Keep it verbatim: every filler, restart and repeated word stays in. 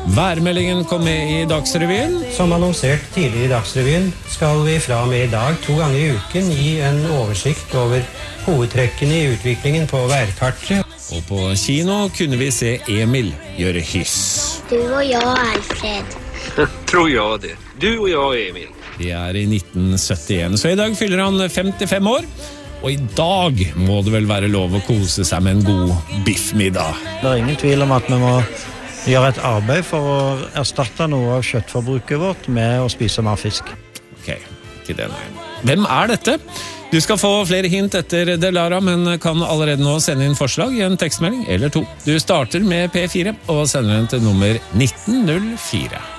Værmeldingen kom med i Dagsrevyen. Som annonsert tidligere i Dagsrevyen skal vi fra og med i dag to ganger i uken gi en oversikt over hovedtrekkene i utviklingen på værkartet. Og på kino kunne vi se Emil gjøre hyss. Du og jeg, Alfred. Tror jeg det. Du og jeg, Emil. Det er i nitten syttien, så i dag fyller han femtifem år. Og i dag må det vel være lov å kose seg med en god biffmiddag. Det er ingen tvil om at vi må gjøre et arbeid for å erstatte noe av kjøttforbruket vårt med å spise mer fisk. Ok, ikke det nei. Hvem er dette? Du skal få flere hint etter Delara, men kan allerede nå sende inn forslag i en tekstmelding eller to. Du starter med P fire og sender den til nummer nitten null fire.